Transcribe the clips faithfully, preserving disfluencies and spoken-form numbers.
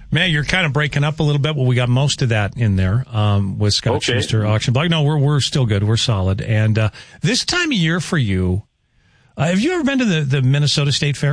Man, you're kind of breaking up a little bit. Well, we got most of that in there um, with Scott Okay. Schuster Auction Block. No, we're we're still good. We're solid. And uh, this time of year for you, uh, have you ever been to the, the Minnesota State Fair?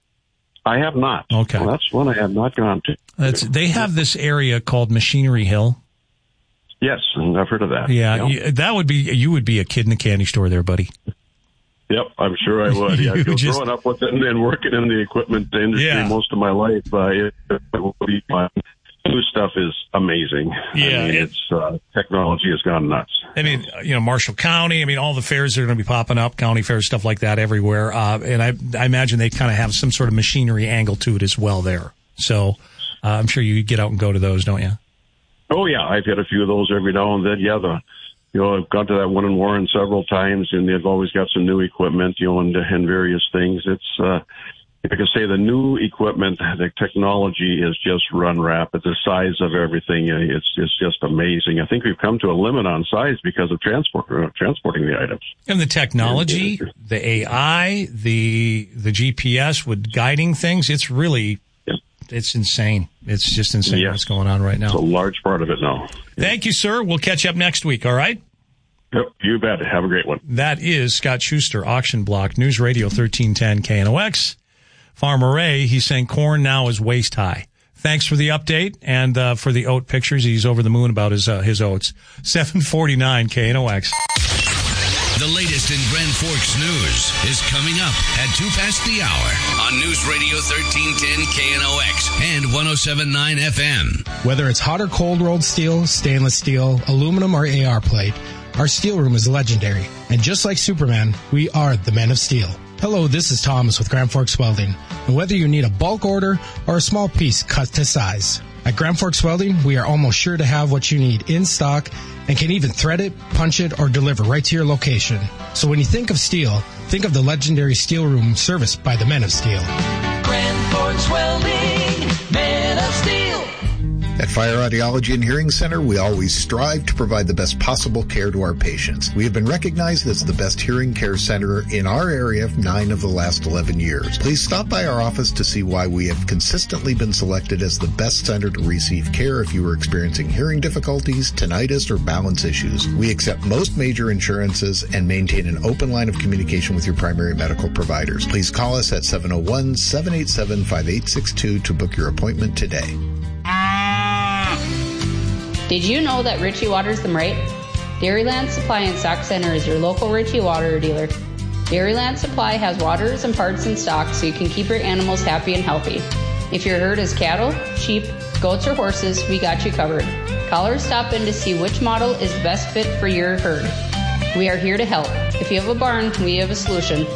I have not. Okay. Well, that's one I have not gone to. It's, they have this area called Machinery Hill. Yes, I've heard of that. Yeah, Yep, you, that would be, you would be a kid in a candy store there, buddy. yep I'm sure I would. Yeah, You growing just- up with it and, and working in the equipment industry Yeah. most of my life, uh, it, it will be fun. New stuff is amazing. Yeah, I mean, it- it's uh, technology has gone nuts. I mean, you know, Marshall County, I mean, all the fairs are going to be popping up, county fairs, stuff like that everywhere. Uh, and I, I imagine they kind of have some sort of machinery angle to it as well there. So uh, I'm sure you get out and go to those, don't you? Oh yeah, I've had a few of those every now and then. Yeah, the you know I've gone to that one in Warren several times, and they've always got some new equipment, you know, and, and various things. It's uh, I can say the new equipment, the technology is just run rapid. The size of everything, it's it's just amazing. I think we've come to a limit on size because of transport uh, transporting the items. And the technology, the A I, the the G P S with guiding things, it's really, Yeah. it's insane. It's just insane Yes. what's going on right It's a now. large part of it now. Thank you, sir. We'll catch you up next week, all right? Yep, you bet. Have a great one. That is Scott Schuster, Auction Block, News Radio thirteen ten K N O X. Farmer Ray, he's saying corn now is waist high. Thanks for the update and uh, for the oat pictures. He's over the moon about his uh, his oats. seven forty-nine K N O X. The latest in Grand Forks news is coming up at two past the hour on News Radio thirteen ten K N O X and one oh seven point nine F M. Whether it's hot or cold rolled steel, stainless steel, aluminum, or A R plate, our steel room is legendary. And just like Superman, we are the Men of Steel. Hello, this is Thomas with Grand Forks Welding. And whether you need a bulk order or a small piece cut to size, at Grand Forks Welding, we are almost sure to have what you need in stock and can even thread it, punch it, or deliver right to your location. So when you think of steel, think of the legendary steel room serviced by the Men of Steel. Grand Forks Welding, Men of Steel. At Fire Audiology and Hearing Center, we always strive to provide the best possible care to our patients. We have been recognized as the best hearing care center in our area for nine of the last eleven years. Please stop by our office to see why we have consistently been selected as the best center to receive care if you are experiencing hearing difficulties, tinnitus, or balance issues. We accept most major insurances and maintain an open line of communication with your primary medical providers. Please call us at seven oh one, seven eight seven, five eight six two to book your appointment today. Did you know that Ritchie waters them right? Dairyland Supply and Stock Center is your local Ritchie water dealer. Dairyland Supply has waters and parts in stock so you can keep your animals happy and healthy. If your herd is cattle, sheep, goats, or horses, we got you covered. Call or stop in to see which model is best fit for your herd. We are here to help. If you have a barn, we have a solution.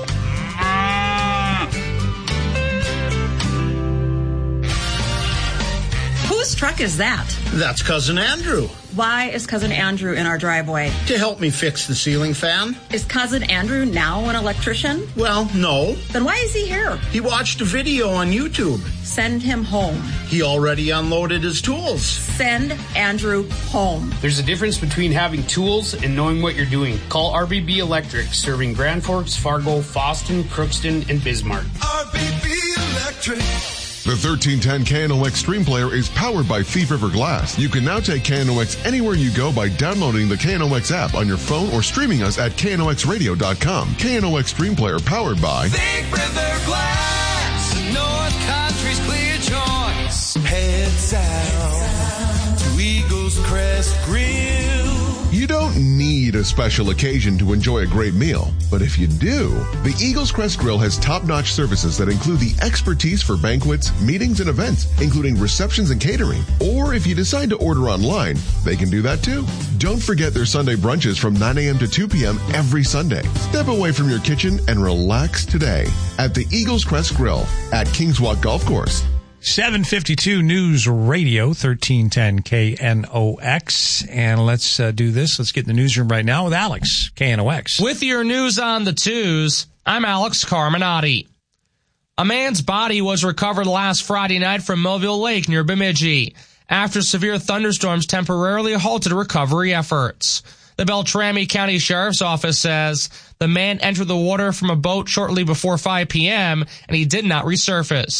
Whose truck is that? That's Cousin Andrew. Why is Cousin Andrew in our driveway? To help me fix the ceiling fan. Is Cousin Andrew now an electrician? Well, no. Then why is he here? He watched a video on YouTube. Send him home. He already unloaded his tools. Send Andrew home. There's a difference between having tools and knowing what you're doing. Call R B B Electric, serving Grand Forks, Fargo, Fosston, Crookston, and Bismarck. R B B Electric. The thirteen ten K N O X Stream Player is powered by Thief River Glass. You can now take K N O X anywhere you go by downloading the K N O X app on your phone or streaming us at K N O X radio dot com. K N O X Stream Player powered by Thief River Glass. North Country's clear choice. Head south to Eagles Crest Grill. You don't need a special occasion to enjoy a great meal, but if you do, the Eagles Crest Grill has top-notch services that include the expertise for banquets, meetings, and events, including receptions and catering. Or if you decide to order online, they can do that too. Don't forget their Sunday brunches from nine a.m. to two p.m. every Sunday. Step away from your kitchen and relax today at the Eagles Crest Grill at Kings Walk Golf Course. seven fifty-two News Radio, thirteen ten K N O X. And let's uh, do this. Let's get in the newsroom right now with Alex, K N O X. With your news on the twos, I'm Alex Carminati. A man's body was recovered last Friday night from Millville Lake near Bemidji after severe thunderstorms temporarily halted recovery efforts. The Beltrami County Sheriff's Office says the man entered the water from a boat shortly before five p.m. and he did not resurface.